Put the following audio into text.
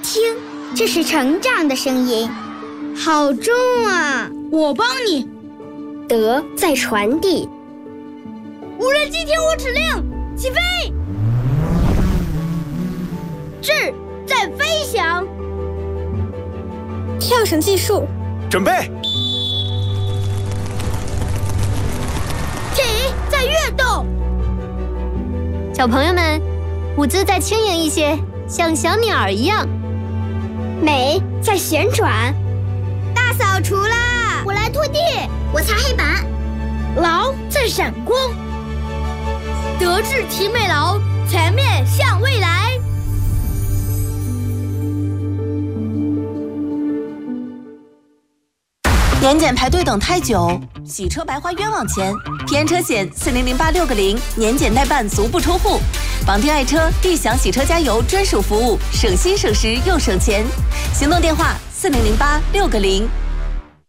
听，这是成长的声音。好重啊！ 我帮你。 德在传递。 无人机听我指令，起飞！智在飞翔。 跳绳计数。 准备。 体在跃动。 小朋友们，舞姿再轻盈一些，像小鸟一样。 美在旋转。 大扫除啦！ 我来拖地， 我擦黑板。 劳在闪光。德智体美劳，全面向未来。 年检排队等太久，洗车白花冤枉钱。平安车险400860，年检代办足不出户。绑定爱车，立享洗车加油专属服务，省心省时又省钱。行动电话400860。